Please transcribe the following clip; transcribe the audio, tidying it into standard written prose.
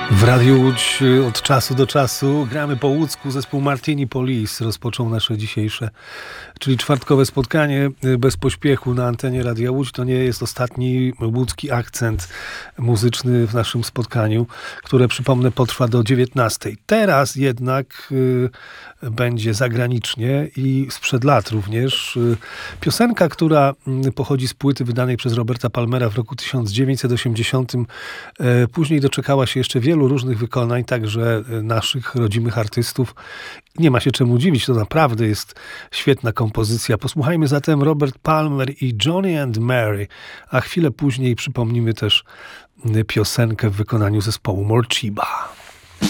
W Radiu Łódź od czasu do czasu gramy po łódzku. Zespół Martini Police rozpoczął nasze dzisiejsze, czyli czwartkowe spotkanie bez pośpiechu na antenie Radia Łódź. To nie jest ostatni łódzki akcent muzyczny w naszym spotkaniu, które, przypomnę, potrwa do 19:00. Teraz jednak będzie zagranicznie i sprzed lat również. Piosenka, która pochodzi z płyty wydanej przez Roberta Palmera w roku 1980. Później doczekała się jeszcze wielu różnych wykonań, także naszych rodzimych artystów. Nie ma się czemu dziwić, to naprawdę jest świetna kompozycja. Posłuchajmy zatem Robert Palmer i Johnny and Mary, a chwilę później przypomnimy też piosenkę w wykonaniu zespołu Morcheeba.